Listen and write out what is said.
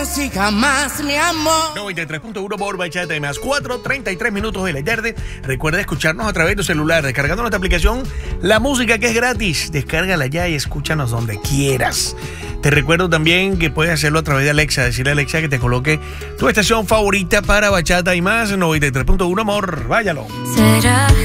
Música más, mi amor. 93.1 por Bachata y más. 4:33 minutos de la tarde. Recuerda escucharnos a través de tu celular, descargando nuestra aplicación La Música, que es gratis. Descárgala ya y escúchanos donde quieras. Te recuerdo también que puedes hacerlo a través de Alexa. Decirle a Alexa que te coloque tu estación favorita para Bachata y más. 93.1 amor. Váyalo. ¿Será?